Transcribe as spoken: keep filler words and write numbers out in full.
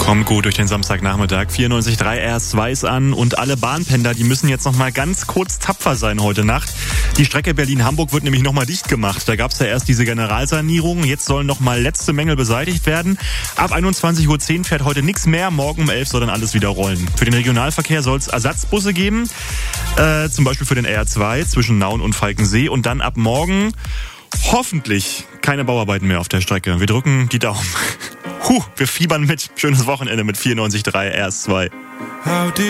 Kommt gut durch den Samstagnachmittag. vierundneunzig Komma drei R S zwei ist an und alle Bahnpendler, die müssen jetzt noch mal ganz kurz tapfer sein heute Nacht. Die Strecke Berlin-Hamburg wird nämlich noch mal dicht gemacht. Da gab es ja erst diese Generalsanierung. Jetzt sollen noch mal letzte Mängel beseitigt werden. Ab einundzwanzig Uhr zehn fährt heute nichts mehr. Morgen um elf soll dann alles wieder rollen. Für den Regionalverkehr soll es Ersatzbusse geben. Äh, zum Beispiel für den R zwei zwischen Nauen und Falkensee. Und dann ab morgen hoffentlich keine Bauarbeiten mehr auf der Strecke. Wir drücken die Daumen. Huh, wir fiebern mit. Schönes Wochenende mit vierundneunzig Komma drei R S zwei.